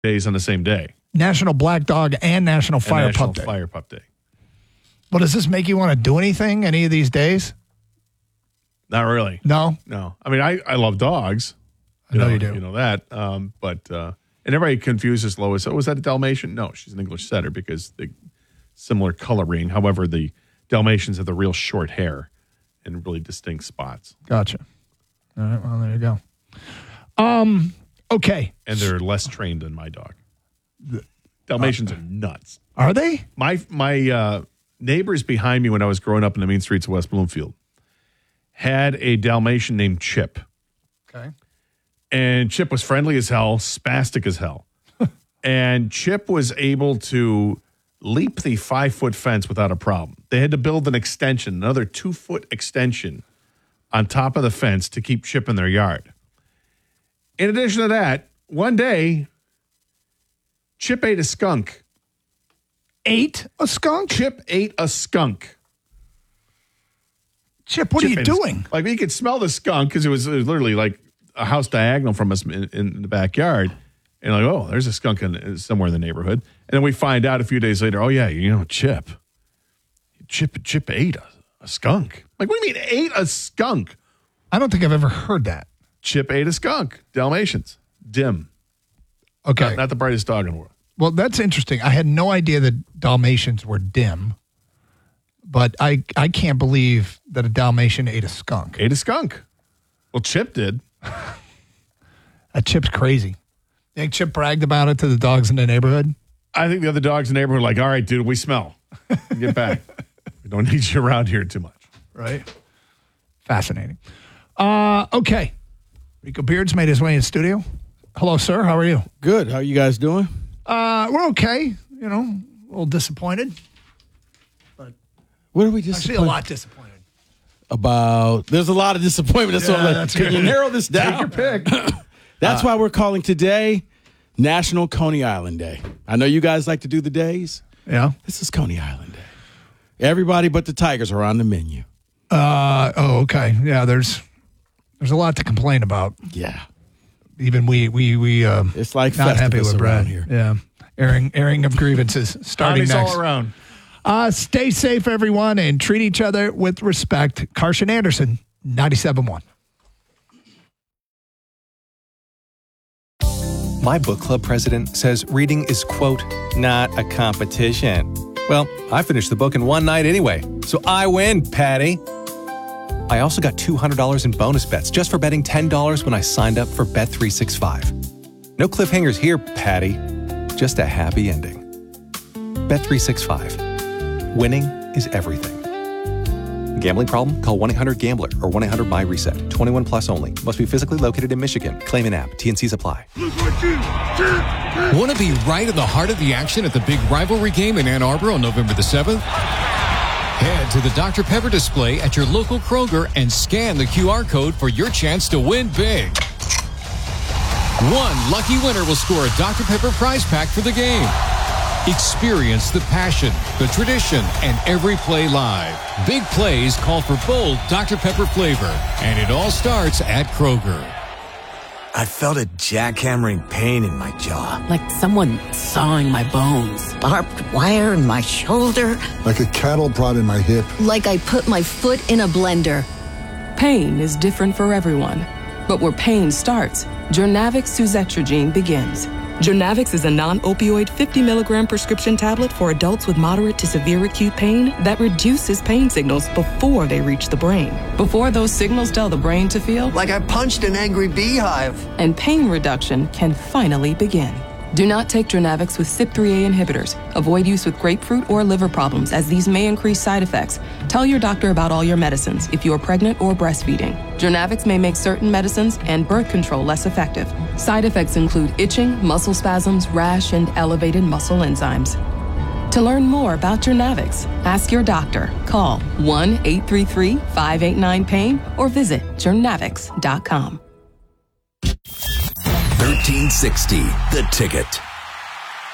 days on the same day. National Black Dog and National Fire Pup Day. Fire Pup Day. Well, does this make you want to do anything any of these days? Not really. No? No. I mean, I love dogs. I know you do. You know that. And everybody confuses Lois. Oh, was that a Dalmatian? No, she's an English setter because the similar coloring. However, the Dalmatians have the real short hair and really distinct spots. Gotcha. All right, well, there you go. Okay. And they're less trained than my dog. Dalmatians are nuts. Are they? My neighbors behind me when I was growing up in the mean streets of West Bloomfield had a Dalmatian named Chip. Okay. And Chip was friendly as hell, spastic as hell. And Chip was able to leap the 5-foot fence without a problem. They had to build an extension, another 2-foot extension on top of the fence to keep Chip in their yard. In addition to that, one day, Chip ate a skunk. Ate a skunk? Chip ate a skunk. Chip, what are you doing? Like, we could smell the skunk because it was literally like a house diagonal from us in the backyard. And like, oh, there's a skunk somewhere in the neighborhood. And then we find out a few days later, oh, yeah, Chip ate a skunk. Like, what do you mean ate a skunk? I don't think I've ever heard that. Chip ate a skunk. Dalmatians. Dim. Okay. Not the brightest dog in the world. Well, that's interesting. I had no idea that Dalmatians were dim. But I can't believe that a Dalmatian ate a skunk. Ate a skunk. Well, Chip did. That Chip's crazy. You think Chip bragged about it to the dogs in the neighborhood? I think the other dogs in the neighborhood were like, all right, dude, we smell. Get back. We don't need you around here too much. Right. Fascinating. Okay. Rico Beards made his way in the studio. Hello, sir. How are you? Good. How are you guys doing? We're okay. A little disappointed. What are we disappointed? Actually, a lot disappointed. There's a lot of disappointment. Can you narrow this down? Take your pick. That's why we're calling today National Coney Island Day. I know you guys like to do the days. Yeah. This is Coney Island Day. Everybody but the Tigers are on the menu. Okay. Yeah, there's a lot to complain about. Yeah. Even we it's like not happy with Brad here. Yeah. Airing of grievances starting next. all around. Stay safe, everyone, and treat each other with respect. Carson Anderson, 97.1. My book club president says reading is, quote, not a competition. Well, I finished the book in one night anyway, so I win, Patty. I also got $200 in bonus bets just for betting $10 when I signed up for Bet365. No cliffhangers here, Patty. Just a happy ending. Bet365. Winning is everything. Gambling problem? Call 1-800-GAMBLER or 1-800-MY-RESET. 21 plus only. Must be physically located in Michigan. Claim an app. T&Cs apply. Want to be right in the heart of the action at the big rivalry game in Ann Arbor on November the 7th? Head to the Dr. Pepper display at your local Kroger and scan the QR code for your chance to win big. One lucky winner will score a Dr. Pepper prize pack for the game. Experience the passion, the tradition, and every play live. Big plays call for bold Dr. Pepper flavor, and it all starts at Kroger. I felt a jackhammering pain in my jaw. Like someone sawing my bones. Barbed wire in my shoulder. Like a cattle prod in my hip. Like I put my foot in a blender. Pain is different for everyone. But where pain starts, Journavx Suzetrigine begins. Journavx is a non-opioid 50-milligram prescription tablet for adults with moderate to severe acute pain that reduces pain signals before they reach the brain. Before those signals tell the brain to feel Like I punched an angry beehive. and pain reduction can finally begin. Do not take Journavx with CYP3A inhibitors. Avoid use with grapefruit or liver problems, as these may increase side effects. Tell your doctor about all your medicines if you are pregnant or breastfeeding. Journavx may make certain medicines and birth control less effective. Side effects include itching, muscle spasms, rash, and elevated muscle enzymes. To learn more about Journavx, ask your doctor. Call 1-833-589-PAIN or visit journavx.com. 1360, The Ticket.